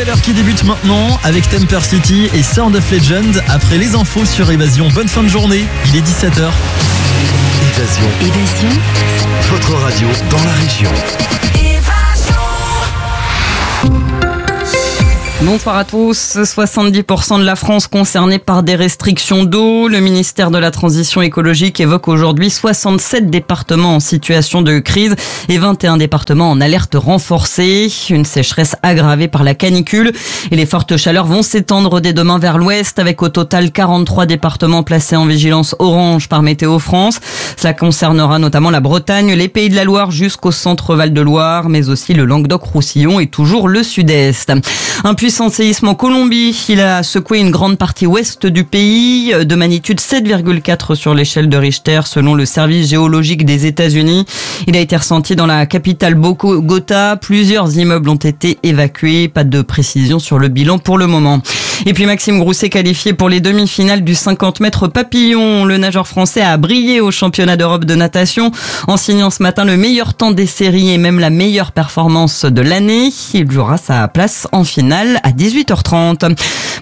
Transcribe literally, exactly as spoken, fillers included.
nouvelle heure qui débute maintenant avec Temper City et Sound of Legend. Après les infos sur Évasion, bonne fin de journée, il est dix-sept heures. Évasion. Évasion. Votre radio dans la région. Bonsoir à tous. soixante-dix pour cent de la France concernée par des restrictions d'eau. Le ministère de la Transition écologique évoque aujourd'hui soixante-sept départements en situation de crise et vingt et un départements en alerte renforcée. Une sécheresse aggravée par la canicule et les fortes chaleurs vont s'étendre dès demain vers l'ouest avec au total quarante-trois départements placés en vigilance orange par Météo France. Cela concernera notamment la Bretagne, les Pays de la Loire jusqu'au centre Val-de-Loire, mais aussi le Languedoc-Roussillon et toujours le sud-est. Un puissant séisme en Colombie, il a secoué une grande partie ouest du pays, de magnitude sept virgule quatre sur l'échelle de Richter selon le service géologique des États-Unis. Il a été ressenti dans la capitale Bogota. Plusieurs immeubles ont été évacués. Pas de précision sur le bilan pour le moment. Et puis Maxime Grousset qualifié pour les demi-finales du cinquante mètres papillon. Le nageur français a brillé au championnat d'Europe de natation en signant ce matin le meilleur temps des séries et même la meilleure performance de l'année. Il jouera sa place en finale à dix-huit heures trente.